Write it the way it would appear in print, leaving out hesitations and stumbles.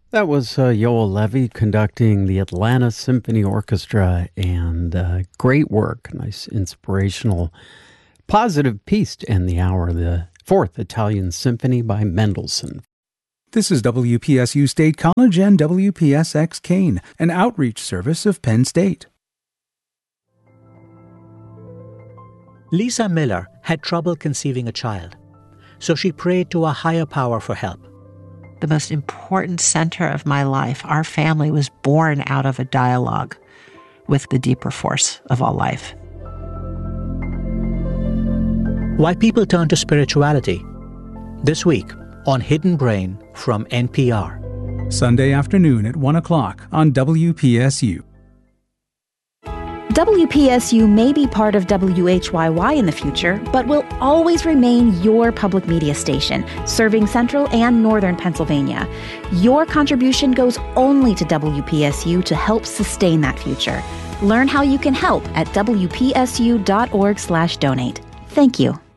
That was Yoel Levy conducting the Atlanta Symphony Orchestra, and great work. Nice, inspirational, positive piece to end the hour. The Fourth Italian Symphony by Mendelssohn. This is WPSU State College and WPSX Kane, an outreach service of Penn State. Lisa Miller had trouble conceiving a child, so she prayed to a higher power for help. The most important center of my life, our family, was born out of a dialogue with the deeper force of all life. Why people turn to spirituality. This week on Hidden Brain from NPR. Sunday afternoon at 1 o'clock on WPSU. WPSU may be part of WHYY in the future, but will always remain your public media station, serving Central and Northern Pennsylvania. Your contribution goes only to WPSU to help sustain that future. Learn how you can help at WPSU.org/donate. Thank you.